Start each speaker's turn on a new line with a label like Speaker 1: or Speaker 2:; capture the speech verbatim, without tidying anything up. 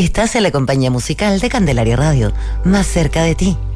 Speaker 1: Estás en la compañía musical de Candelaria Radio, más cerca de ti.